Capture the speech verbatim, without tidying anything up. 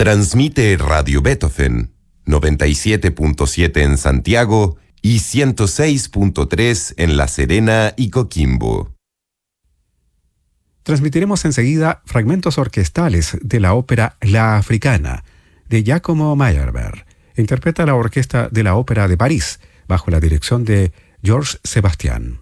Transmite Radio Beethoven, noventa y siete punto siete en Santiago y ciento seis punto tres en La Serena y Coquimbo. Transmitiremos enseguida fragmentos orquestales de la ópera La Africana, de Giacomo Meyerbeer. Interpreta la Orquesta de la Ópera de París, bajo la dirección de Georges Sebastian.